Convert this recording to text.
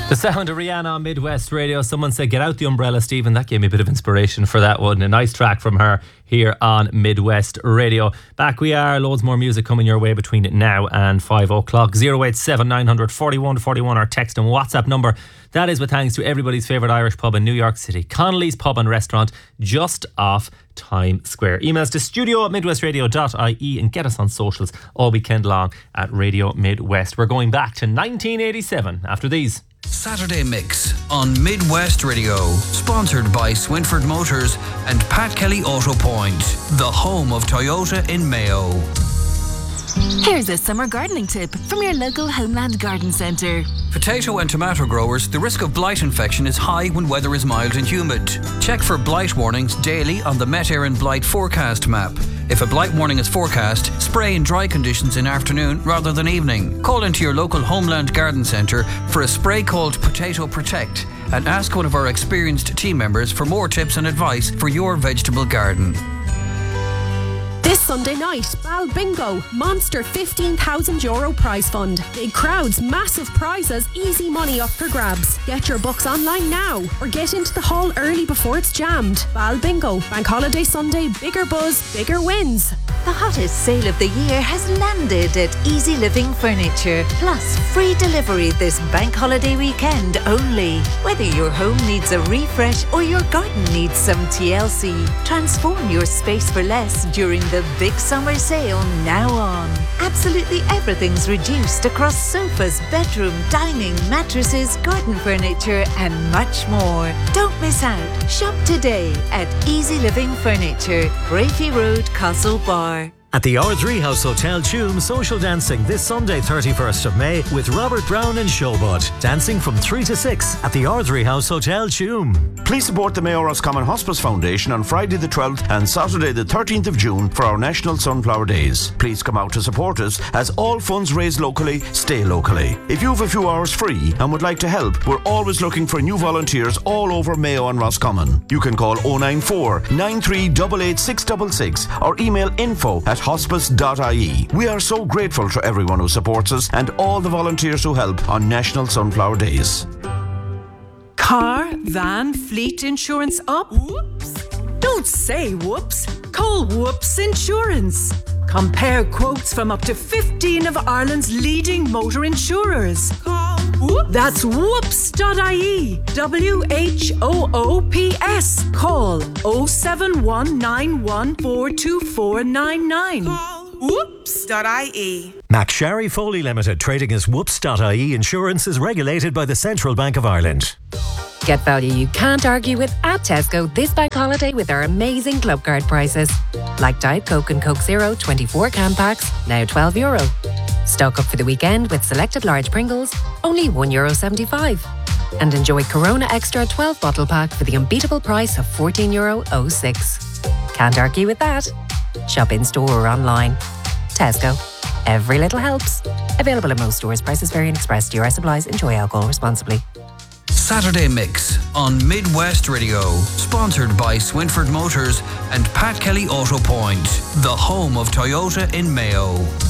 The sound of Rihanna on Midwest Radio. Someone said, get out the umbrella, Stephen. That gave me a bit of inspiration for that one. A nice track from her here on Midwest Radio. Back we are. Loads more music coming your way between now and 5 o'clock. 087 900 41 41, our text and WhatsApp number. That is with thanks to everybody's favourite Irish pub in New York City, Connolly's Pub and Restaurant, just off Times Square. Emails to studio@midwestradio.ie and get us on socials all weekend long at Radio Midwest. We're going back to 1987 after these. Saturday Mix on Midwest Radio, sponsored by Swinford Motors and Pat Kelly Auto Point, the home of Toyota in Mayo. Here's a summer gardening tip from your local Homeland Garden Centre. Potato and tomato growers, the risk of blight infection is high when weather is mild and humid. Check for blight warnings daily on the Met Éireann Blight Forecast map. If a blight warning is forecast, spray in dry conditions in afternoon rather than evening. Call into your local Homeland Garden Centre for a spray called Potato Protect and ask one of our experienced team members for more tips and advice for your vegetable garden. This Sunday night, Bal Bingo, monster €15,000 prize fund. Big crowds, massive prizes, easy money up for grabs. Get your books online now or get into the hall early before it's jammed. Bal Bingo, Bank Holiday Sunday, bigger buzz, bigger wins. The hottest sale of the year has landed at Easy Living Furniture. Plus, free delivery this bank holiday weekend only. Whether your home needs a refresh or your garden needs some TLC, transform your space for less during the big summer sale now on. Absolutely everything's reduced across sofas, bedroom, dining, mattresses, garden furniture and much more. Don't miss out. Shop today at Easy Living Furniture, Brafey Road, Castle Bar. At the R3 House Hotel Tuam, social dancing this Sunday 31st of May with Robert Brown and Showbud. Dancing from 3 to 6 at the R3 House Hotel Tuam. Please support the Mayo Roscommon Hospice Foundation on Friday the 12th and Saturday the 13th of June for our National Sunflower Days. Please come out to support us as all funds raised locally stay locally. If you have a few hours free and would like to help, we're always looking for new volunteers all over Mayo and Roscommon. You can call 094 9388 666 or email info@hospice.ie. We are so grateful to everyone who supports us and all the volunteers who help on National Sunflower Days. Car, van, fleet insurance up? Whoops. Don't say whoops. Call Whoops Insurance. Compare quotes from up to 15 of Ireland's leading motor insurers. Call Whoops. That's whoops.ie. WHOOPS. Call 07191424499. Call whoops.ie. McSharry Foley Limited, trading as whoops.ie Insurance, is regulated by the Central Bank of Ireland. Get value you can't argue with at Tesco this bank holiday with our amazing club card prices. Like Diet Coke and Coke Zero 24 can packs, now €12. Stock up for the weekend with selected large Pringles, only €1.75. And enjoy Corona Extra 12 bottle pack for the unbeatable price of €14.06. Can't argue with that. Shop in store or online. Tesco. Every little helps. Available in most stores. Prices vary and express. DRS supplies. Enjoy alcohol responsibly. Saturday Mix on Midwest Radio, sponsored by Swinford Motors and Pat Kelly Auto Point, the home of Toyota in Mayo.